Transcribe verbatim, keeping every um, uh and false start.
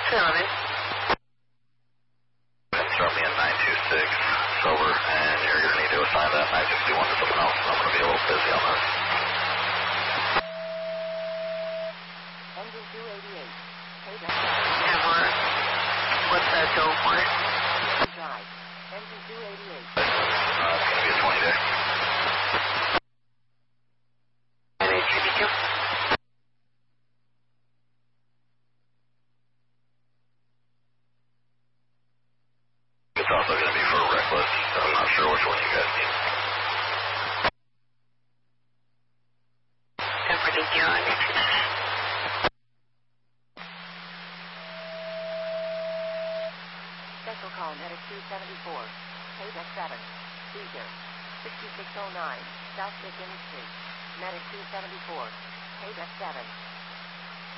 Seven. Start me in nine two six, sober, and you're going to need to assign that nine sixty-one to someone else. I'm going to be a little busy on this. Engine two eighty-eight. Ever. What's that go for? Drive. Engine two eighty-eight. Uh, it's going to be a twenty day. N H B two. It's also going to be for reckless, so I'm not sure which one you guys need. Everything here on it. Special call Medic two seventy-four. Payback seven. Caesar. sixty-six oh nine. South Dickens Street. Medic two seventy-four. Payback seven.